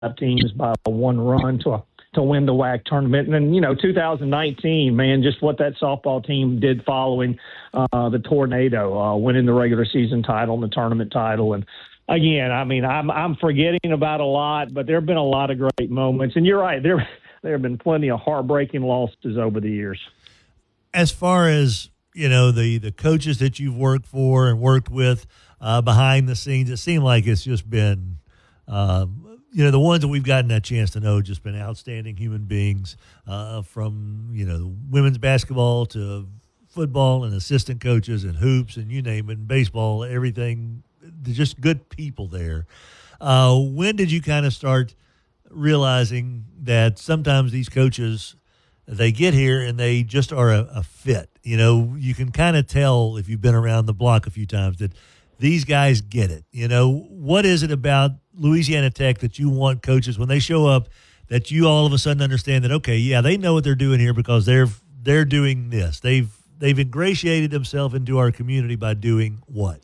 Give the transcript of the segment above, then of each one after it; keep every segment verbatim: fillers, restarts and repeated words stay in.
teams by one run to a, to win the W A C tournament. And then, you know, two thousand nineteen, man, just what that softball team did following uh, the tornado, uh, winning the regular season title and the tournament title. And again, I mean, I'm I'm forgetting about a lot, but there have been a lot of great moments. And you're right, there there have been plenty of heartbreaking losses over the years. As far as, you know, the, the coaches that you've worked for and worked with uh, behind the scenes, it seemed like it's just been, uh, you know, the ones that we've gotten that chance to know just been outstanding human beings, uh, from, you know, women's basketball to football and assistant coaches and hoops and you name it, and baseball, everything. They're just good people there. Uh, when did you kind of start realizing that sometimes these coaches, they get here and they just are a, a fit? You know, you can kind of tell if you've been around the block a few times that these guys get it. You know, what is it about Louisiana Tech that you want coaches when they show up that you all of a sudden understand that, okay, yeah, they know what they're doing here because they're they're doing this. They've they've ingratiated themselves into our community by doing what?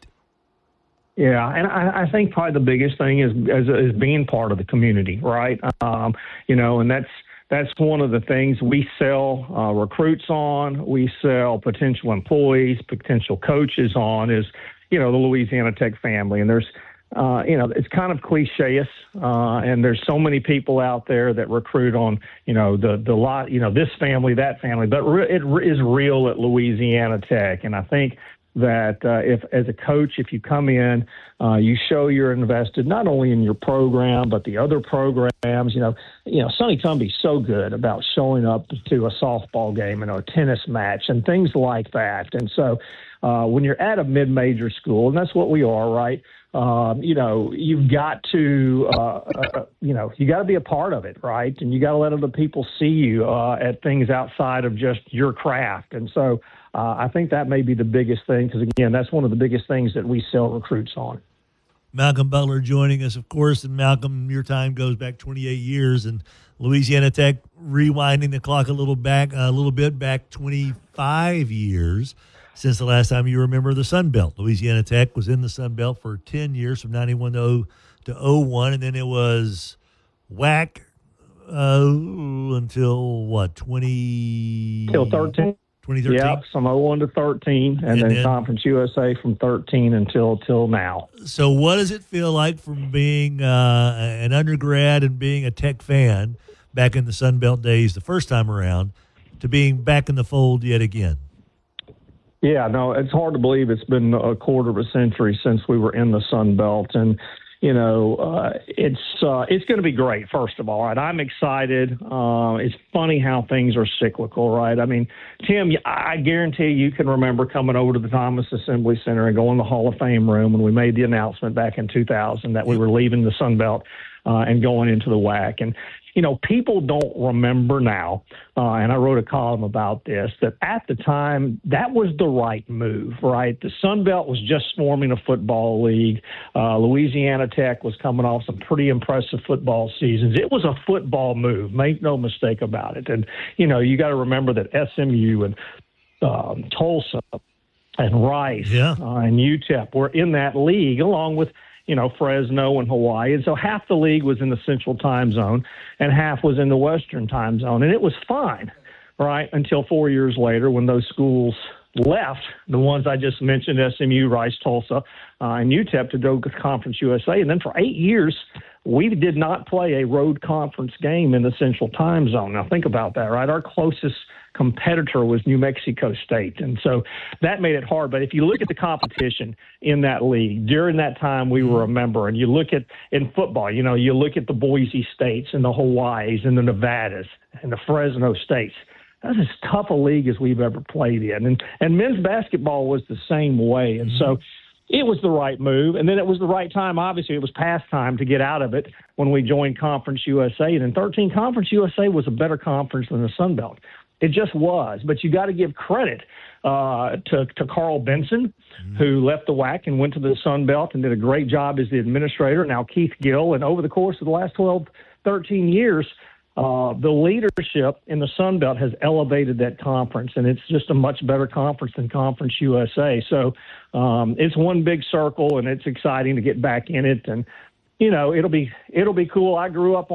Yeah, and I, I think probably the biggest thing is, is is being part of the community, right? Um, you know, and that's that's one of the things we sell uh, recruits on, we sell potential employees, potential coaches on is, you know, the Louisiana Tech family. And there's, uh, you know, it's kind of cliche-ish, uh, and there's so many people out there that recruit on, you know, the the lot, you know, this family, that family, but re- it re- is real at Louisiana Tech, and I think that uh, if, as a coach, if you come in, uh, you show you're invested not only in your program but the other programs. You know, you know, Sonny Tumby's so good about showing up to a softball game and a tennis match and things like that. And so, uh, when you're at a mid-major school, and that's what we are, right? Um, you know, you've got to, uh, uh, you know, you got to be a part of it, right? And you got to let other people see you uh, at things outside of just your craft. And so, Uh, I think that may be the biggest thing because, again, that's one of the biggest things that we sell recruits on. Malcolm Butler joining us, of course. And, Malcolm, your time goes back twenty-eight years. And Louisiana Tech, rewinding the clock a little back, a little bit back twenty-five years since the last time you were a member of the Sun Belt. Louisiana Tech was in the Sun Belt for ten years, from ninety-one to oh one. And then it was W A C uh, until, what, twenty? Until thirteen. twenty thirteen? Yep, from oh one to thirteen, and, and then, then Conference U S A from thirteen until till now. So what does it feel like from being uh, an undergrad and being a Tech fan back in the Sun Belt days the first time around to being back in the fold yet again? Yeah, no, it's hard to believe it's been a quarter of a century since we were in the Sun Belt, and you know, uh, it's uh, it's going to be great, first of all, right? I'm excited. Uh, it's funny how things are cyclical, right? I mean, Tim, I guarantee you can remember coming over to the Thomas Assembly Center and going to the Hall of Fame room when we made the announcement back in two thousand that we were leaving the Sun Belt uh, and going into the W A C. And, you know, people don't remember now, uh, and I wrote a column about this, that at the time, that was the right move, right? The Sun Belt was just forming a football league. Uh, Louisiana Tech was coming off some pretty impressive football seasons. It was a football move, make no mistake about it. And, you know, you got to remember that S M U and um, Tulsa and Rice yeah. uh, and U T E P were in that league, along with, you know, Fresno and Hawaii. And so half the league was in the central time zone and half was in the western time zone. And it was fine, right, until four years later when those schools left, the ones I just mentioned, S M U, Rice, Tulsa, uh, and U T E P to go to Conference U S A. And then for eight years, we did not play a road conference game in the central time zone. Now think about that, right? Our closest competitor was New Mexico State. And so that made it hard. But if you look at the competition in that league, during that time we were a member, and you look at in football, you know, you look at the Boise States and the Hawaiis and the Nevadas and the Fresno States. That's as tough a league as we've ever played in. And, and men's basketball was the same way. And so it was the right move. And then it was the right time. Obviously, it was past time to get out of it when we joined Conference U S A. And in thirteen, Conference U S A was a better conference than the Sun Belt. It just was. But you got to give credit uh, to, to Carl Benson, mm-hmm. who left the W A C and went to the Sun Belt and did a great job as the administrator. Now Keith Gill. And over the course of the last twelve, thirteen years, Uh, the leadership in the Sun Belt has elevated that conference, and it's just a much better conference than Conference U S A. So um, it's one big circle, and it's exciting to get back in it. And you know, it'll be it'll be cool. I grew up